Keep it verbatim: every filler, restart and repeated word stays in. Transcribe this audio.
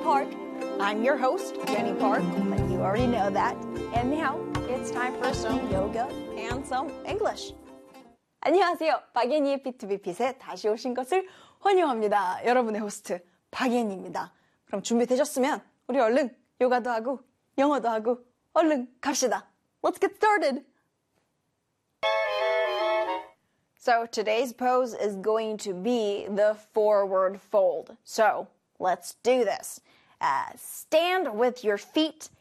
Park. I'm your host, Jenny Park, but you already know that. And now it's time for some yoga and some English. 안녕하세요. 박예니의 비투비핏에 다시 오신 것을 환영합니다. 여러분의 호스트 박예니입니다. 그럼 준비되셨으면 우리 얼른 요가도 하고 영어도 하고 얼른 갑시다. Let's get started. So today's pose is going to be the forward fold. So let's do this. Uh, stand with your feet